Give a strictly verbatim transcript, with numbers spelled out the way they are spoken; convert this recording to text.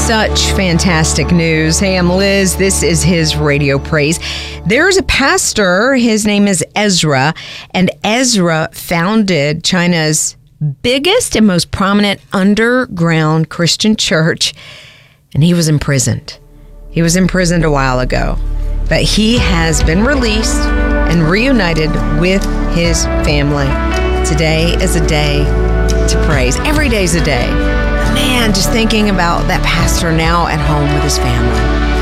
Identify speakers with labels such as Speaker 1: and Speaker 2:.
Speaker 1: Such fantastic news. Hey, I'm Liz. This is his Radio Praise. There's a pastor. His name is Ezra. And Ezra founded China's biggest and most prominent underground Christian church. And he was imprisoned. He was imprisoned a while ago. But he has been released and reunited with his family. Today is a day to praise. Every day is a day. Man, just thinking about that pastor now at home with his family.